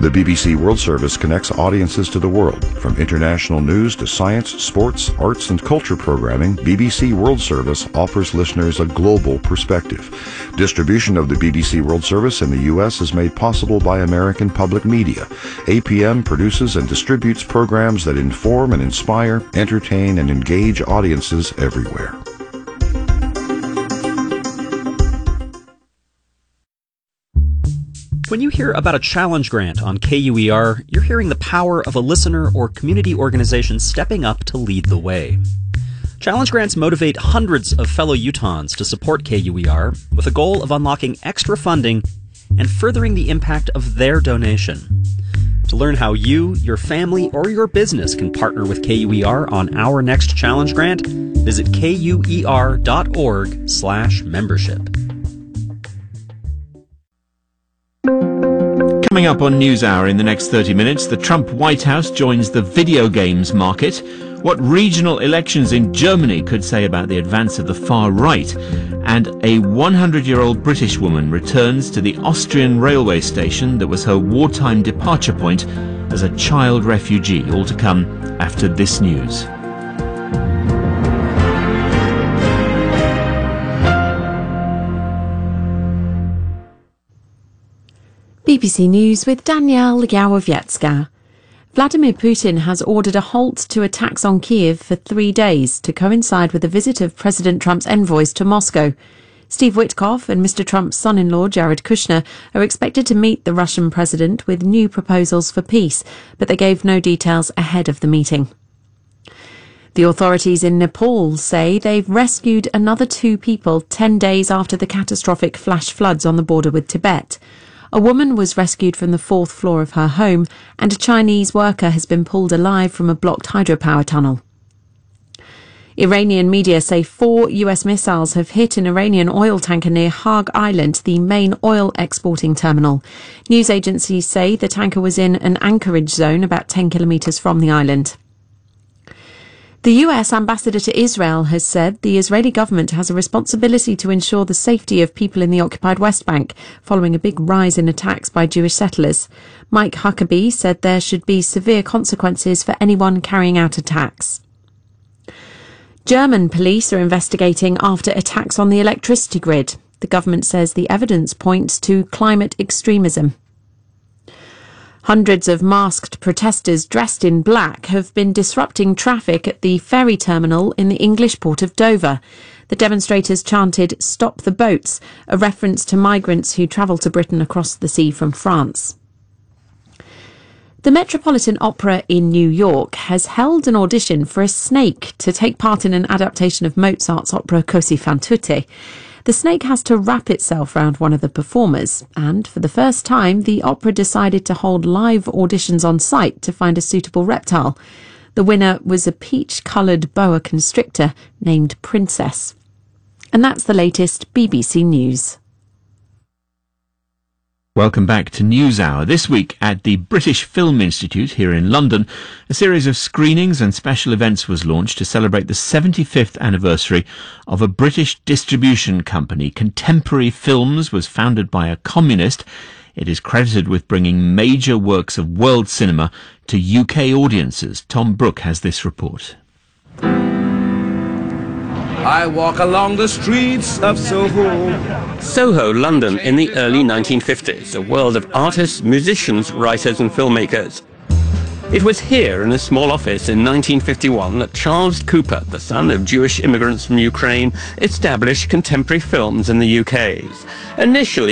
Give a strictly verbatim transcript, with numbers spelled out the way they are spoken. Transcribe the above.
The B B C World Service connects audiences to the world. From international news to science, sports, arts, and culture programming, B B C World Service offers listeners a global perspective. Distribution of the B B C World Service in the U S is made possible by American Public Media. A P M produces and distributes programs that inform and inspire, entertain, and engage audiences everywhere. When you hear about a challenge grant on K U E R, you're hearing the power of a listener or community organization stepping up to lead the way. Challenge grants motivate hundreds of fellow Utahns to support K U E R with a goal of unlocking extra funding and furthering the impact of their donation. To learn how you, your family, or your business can partner with K U E R on our next challenge grant, visit kuer.org slash membership. Coming up on NewsHour in the next thirty minutes, the Trump White House joins the video games market, what regional elections in Germany could say about the advance of the far right, and a hundred-year-old British woman returns to the Austrian railway station that was her wartime departure point as a child refugee. All to come after this news. B B C News with Danielle Yawowiecka. Vladimir Putin has ordered a halt to attacks on Kiev for three days to coincide with the visit of President Trump's envoys to Moscow. Steve Witkoff and Mister Trump's son-in-law Jared Kushner are expected to meet the Russian president with new proposals for peace, but they gave no details ahead of the meeting. The authorities in Nepal say they've rescued another two people ten days after the catastrophic flash floods on the border with Tibet. A woman was rescued from the fourth floor of her home, and a Chinese worker has been pulled alive from a blocked hydropower tunnel. Iranian media say four U S missiles have hit an Iranian oil tanker near Hague Island, the main oil exporting terminal. News agencies say the tanker was in an anchorage zone about ten kilometres from the island. The U S ambassador to Israel has said the Israeli government has a responsibility to ensure the safety of people in the occupied West Bank following a big rise in attacks by Jewish settlers. Mike Huckabee said there should be severe consequences for anyone carrying out attacks. German police are investigating after attacks on the electricity grid. The government says the evidence points to climate extremism. Hundreds of masked protesters dressed in black have been disrupting traffic at the ferry terminal in the English port of Dover. The demonstrators chanted "Stop the boats," a reference to migrants who travel to Britain across the sea from France. The Metropolitan Opera in New York has held an audition for a snake to take part in an adaptation of Mozart's opera Così fan tutte. The snake has to wrap itself round one of the performers, and for the first time, the opera decided to hold live auditions on site to find a suitable reptile. The winner was a peach-coloured boa constrictor named Princess. And that's the latest B B C News. Welcome back to NewsHour. This week at the British Film Institute here in London, a series of screenings and special events was launched to celebrate the seventy-fifth anniversary of a British distribution company. Contemporary Films was founded by a communist. It is credited with bringing major works of world cinema to U K audiences. Tom Brooke has this report. I walk along the streets of Soho. Soho, London, in the early nineteen fifties, a world of artists, musicians, writers and filmmakers. It was here in a small office in nineteen fifty-one that Charles Cooper, the son of Jewish immigrants from Ukraine, established Contemporary Films in the U K. Initially